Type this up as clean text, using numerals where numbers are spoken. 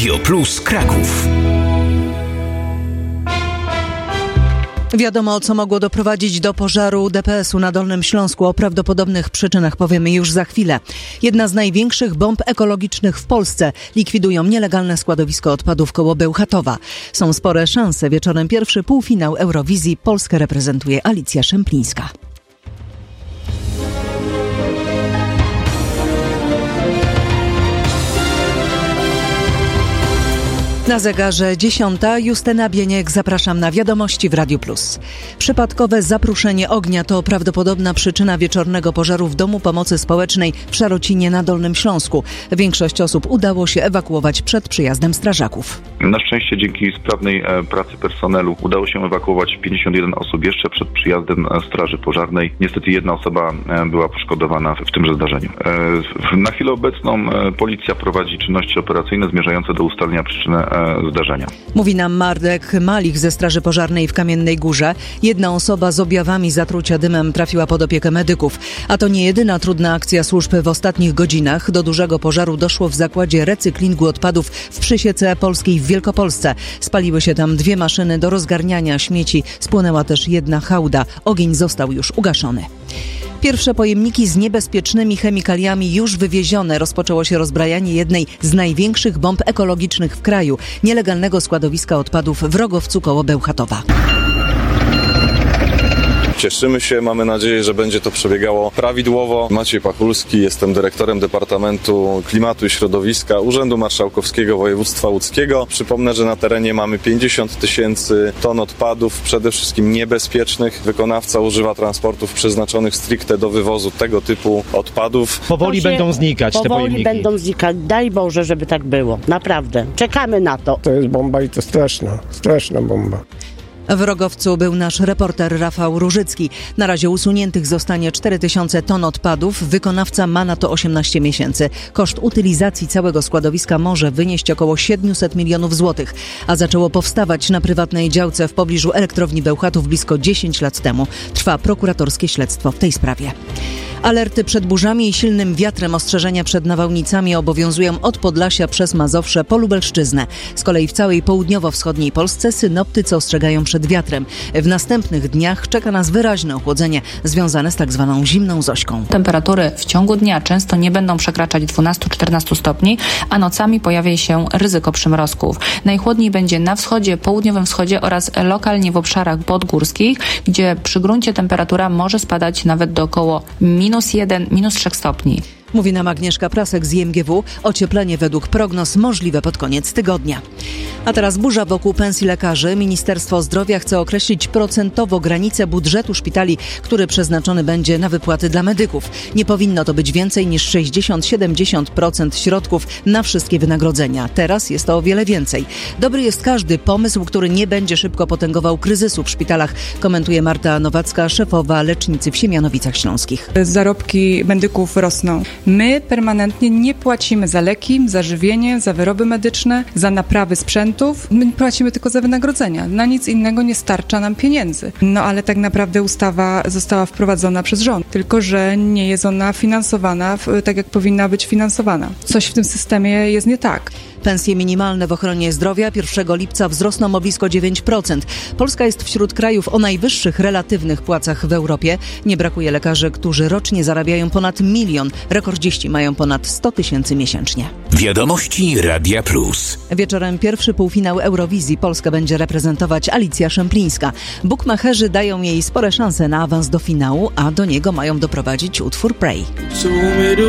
Radio Plus Kraków. Wiadomo, co mogło doprowadzić do pożaru DPS-u na Dolnym Śląsku. O prawdopodobnych przyczynach powiemy już za chwilę. Jedna z największych bomb ekologicznych w Polsce likwidują nielegalne składowisko odpadów koło Bełchatowa. Są spore szanse. Wieczorem pierwszy półfinał Eurowizji. Polskę reprezentuje Alicja Szemplińska. Na zegarze 10. Justyna Bieniek, zapraszam na wiadomości w Radiu Plus. Przypadkowe zapruszenie ognia to prawdopodobna przyczyna wieczornego pożaru w Domu Pomocy Społecznej w Szarocinie na Dolnym Śląsku. Większość osób udało się ewakuować przed przyjazdem strażaków. Na szczęście dzięki sprawnej pracy personelu udało się ewakuować 51 osób jeszcze przed przyjazdem straży pożarnej. Niestety jedna osoba była poszkodowana w tymże zdarzeniu. Na chwilę obecną policja prowadzi czynności operacyjne zmierzające do ustalenia przyczyny zdarzenia. Mówi nam Marek Malich ze Straży Pożarnej w Kamiennej Górze. Jedna osoba z objawami zatrucia dymem trafiła pod opiekę medyków. A to nie jedyna trudna akcja służb w ostatnich godzinach. Do dużego pożaru doszło w zakładzie recyklingu odpadów w Przysiece Polskiej w Wielkopolsce. Spaliły się tam 2 maszyny do rozgarniania śmieci. Spłonęła też jedna hałda. Ogień został już ugaszony. Pierwsze pojemniki z niebezpiecznymi chemikaliami już wywiezione. Rozpoczęło się rozbrajanie jednej z największych bomb ekologicznych w kraju. Nielegalnego składowiska odpadów w Rogowcu koło Bełchatowa. Cieszymy się, mamy nadzieję, że będzie to przebiegało prawidłowo. Maciej Pachulski, jestem dyrektorem Departamentu Klimatu i Środowiska Urzędu Marszałkowskiego Województwa Łódzkiego. Przypomnę, że na terenie mamy 50 000 ton odpadów, przede wszystkim niebezpiecznych. Wykonawca używa transportów przeznaczonych stricte do wywozu tego typu odpadów. Powoli będą znikać te pojemniki. Powoli będą znikać. Daj Boże, żeby tak było. Naprawdę. Czekamy na to. To jest bomba i to straszna bomba. W Rogowcu był nasz reporter Rafał Różycki. Na razie usuniętych zostanie 4000 ton odpadów. Wykonawca ma na to 18 miesięcy. Koszt utylizacji całego składowiska może wynieść około 700 milionów złotych. A zaczęło powstawać na prywatnej działce w pobliżu elektrowni Bełchatów blisko 10 lat temu. Trwa prokuratorskie śledztwo w tej sprawie. Alerty przed burzami i silnym wiatrem, ostrzeżenia przed nawałnicami obowiązują od Podlasia przez Mazowsze po Lubelszczyznę. Z kolei w całej południowo-wschodniej Polsce synoptycy ostrzegają przed wiatrem. W następnych dniach czeka nas wyraźne ochłodzenie związane z tak zwaną zimną Zośką. Temperatury w ciągu dnia często nie będą przekraczać 12-14 stopni, a nocami pojawi się ryzyko przymrozków. Najchłodniej będzie na wschodzie, południowym wschodzie oraz lokalnie w obszarach podgórskich, gdzie przy gruncie temperatura może spadać nawet do około -1, -3 stopni. Mówi nam Agnieszka Prasek z IMGW. Ocieplenie według prognoz możliwe pod koniec tygodnia. A teraz burza wokół pensji lekarzy. Ministerstwo Zdrowia chce określić procentowo granicę budżetu szpitali, który przeznaczony będzie na wypłaty dla medyków. Nie powinno to być więcej niż 60-70% środków na wszystkie wynagrodzenia. Teraz jest to o wiele więcej. Dobry jest każdy pomysł, który nie będzie szybko potęgował kryzysu w szpitalach, komentuje Marta Nowacka, szefowa lecznicy w Siemianowicach Śląskich. Zarobki medyków rosną. My permanentnie nie płacimy za leki, za żywienie, za wyroby medyczne, za naprawy sprzętów. My płacimy tylko za wynagrodzenia. Na nic innego nie starcza nam pieniędzy. No ale tak naprawdę ustawa została wprowadzona przez rząd, tylko że nie jest ona finansowana tak, jak powinna być finansowana. Coś w tym systemie jest nie tak. Pensje minimalne w ochronie zdrowia 1 lipca wzrosną o blisko 9%. Polska jest wśród krajów o najwyższych relatywnych płacach w Europie. Nie brakuje lekarzy, którzy rocznie zarabiają ponad 1 milion. Rekordziści mają ponad 100 000 miesięcznie. Wiadomości Radia Plus. Wieczorem pierwszy półfinał Eurowizji. Polskę będzie reprezentować Alicja Szemplińska. Bukmacherzy dają jej spore szanse na awans do finału, a do niego mają doprowadzić utwór Pray.